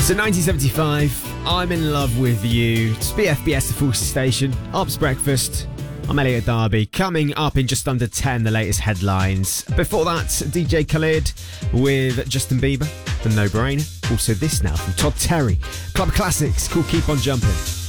So 1975, I'm in love with you. It's BFBS, the Full Station. Ops Breakfast. I'm Elliot Darby. Coming up in just under 10, the latest headlines. Before that, DJ Khaled with Justin Bieber, The No Brainer. Also this now from Todd Terry. Club Classics called Keep On Jumping.